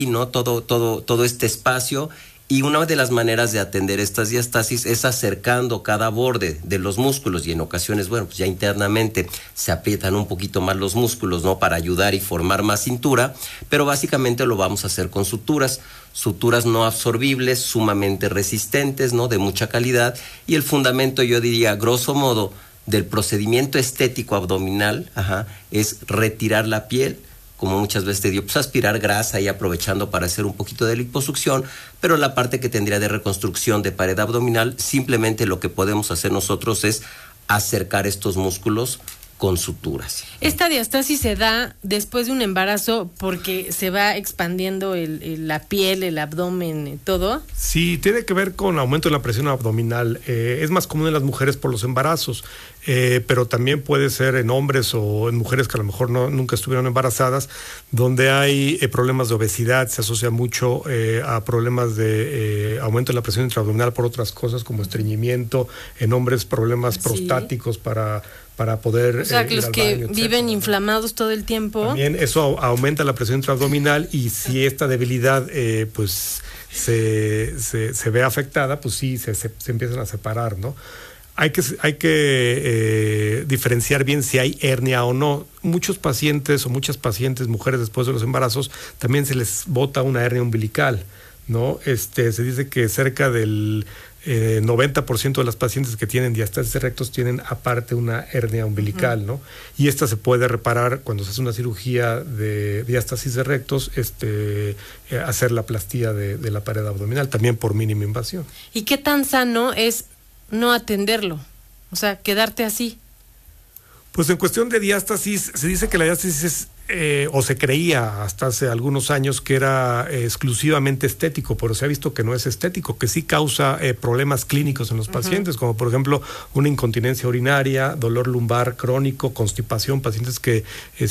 ¿no? Todo este espacio. Y una de las maneras de atender estas diastasis es acercando cada borde de los músculos, y en ocasiones, bueno, pues ya internamente se aprietan un poquito más los músculos, ¿no? Para ayudar y formar más cintura, pero básicamente lo vamos a hacer con suturas no absorbibles, sumamente resistentes, ¿no? De mucha calidad, y el fundamento, yo diría, grosso modo, del procedimiento estético abdominal, es retirar la piel, como muchas veces te digo, pues aspirar grasa y aprovechando para hacer un poquito de liposucción, pero la parte que tendría de reconstrucción de pared abdominal, simplemente lo que podemos hacer nosotros es acercar estos músculos con suturas. Esta diastasis se da después de un embarazo porque se va expandiendo la piel, el abdomen, todo. Sí, tiene que ver con aumento de la presión abdominal. Es más común en las mujeres por los embarazos, pero también puede ser en hombres o en mujeres que a lo mejor nunca estuvieron embarazadas, donde hay problemas de obesidad. Se asocia mucho a problemas de aumento de la presión intraabdominal por otras cosas como estreñimiento, en hombres problemas prostáticos para poder o sea, que los que baño, viven inflamados todo el tiempo. También eso aumenta la presión intraabdominal, y si esta debilidad pues se ve afectada, pues sí, se empiezan a separar, ¿no? Hay que diferenciar bien si hay hernia o no. Muchos pacientes o muchas pacientes, mujeres después de los embarazos, también se les bota una hernia umbilical, ¿no? Se dice que cerca del 90% de las pacientes que tienen diastasis de rectos tienen aparte una hernia umbilical, ¿no? Y esta se puede reparar cuando se hace una cirugía de diastasis de rectos, hacer la plastía de la pared abdominal, también por mínima invasión. ¿Y qué tan sano es no atenderlo? O sea, quedarte así. Pues en cuestión de diástasis, se dice que la diástasis es, o se creía hasta hace algunos años que era exclusivamente estético, pero se ha visto que no es estético, que sí causa problemas clínicos en los pacientes, como por ejemplo una incontinencia urinaria, dolor lumbar crónico, constipación, pacientes que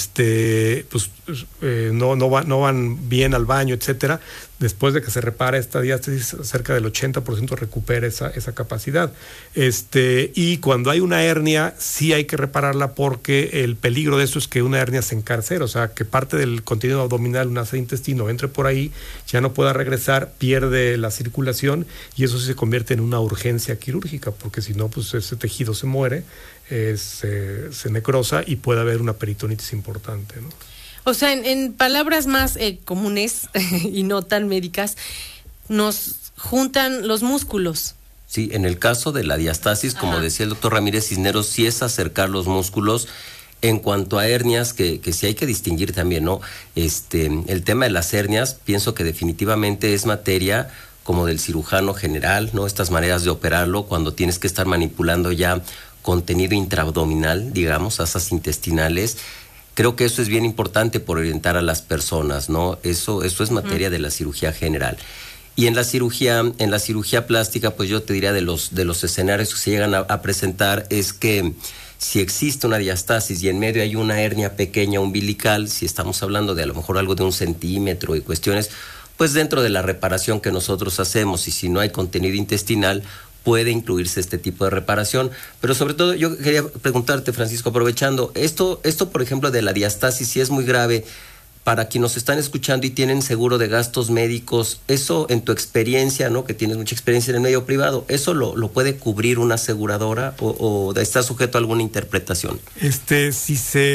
no van bien al baño, etcétera. Después de que se repara esta diástasis, cerca del 80% recupera esa capacidad. Y cuando hay una hernia, sí hay que repararla, porque el peligro de eso es que una hernia se encarcere, o sea, que parte del contenido abdominal, un asa de intestino, entre por ahí, ya no pueda regresar, pierde la circulación, y eso sí se convierte en una urgencia quirúrgica, porque si no, pues ese tejido se muere, se necrosa y puede haber una peritonitis importante, ¿no? O sea, en palabras más comunes y no tan médicas, nos juntan los músculos. Sí, en el caso de la diastasis, como decía el doctor Ramírez Cisneros, sí es acercar los músculos. En cuanto a hernias, que sí hay que distinguir también, ¿no? El tema de las hernias, pienso que definitivamente es materia como del cirujano general, ¿no? Estas maneras de operarlo, cuando tienes que estar manipulando ya contenido intraabdominal, digamos, asas intestinales. Creo que eso es bien importante por orientar a las personas, ¿no? Eso es materia de la cirugía general. Y en la cirugía plástica, pues yo te diría de los escenarios que se llegan a presentar es que si existe una diastasis y en medio hay una hernia pequeña umbilical, si estamos hablando de a lo mejor algo de 1 centímetro y cuestiones, pues dentro de la reparación que nosotros hacemos, y si no hay contenido intestinal, puede incluirse este tipo de reparación. Pero sobre todo yo quería preguntarte, Francisco, aprovechando, esto por ejemplo de la diastasis, si es muy grave, para quienes nos están escuchando y tienen seguro de gastos médicos, eso en tu experiencia, ¿no? Que tienes mucha experiencia en el medio privado, ¿eso lo puede cubrir una aseguradora o está sujeto a alguna interpretación? Si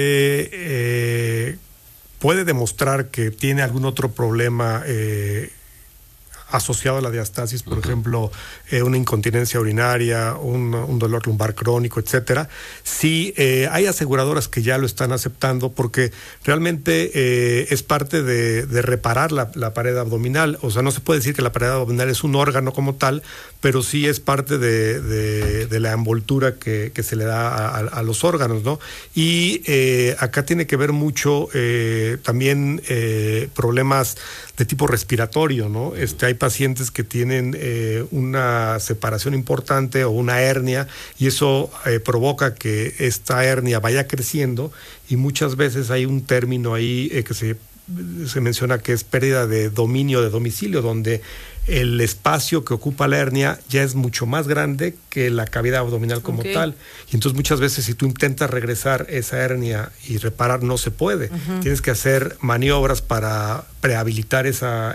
se puede demostrar que tiene algún otro problema asociado a la diastasis, por ejemplo, una incontinencia urinaria, un dolor lumbar crónico, etcétera. Sí, hay aseguradoras que ya lo están aceptando, porque realmente es parte de reparar la pared abdominal. O sea, no se puede decir que la pared abdominal es un órgano como tal, pero sí es parte de la envoltura que se le da a los órganos, ¿no? Y acá tiene que ver mucho también problemas de tipo respiratorio, ¿no? Hay pacientes que tienen una separación importante o una hernia, y eso provoca que esta hernia vaya creciendo, y muchas veces hay un término ahí que se se menciona que es pérdida de dominio de domicilio, donde el espacio que ocupa la hernia ya es mucho más grande que la cavidad abdominal como tal. Y entonces muchas veces si tú intentas regresar esa hernia y reparar, no se puede. Tienes que hacer maniobras para prehabilitar esa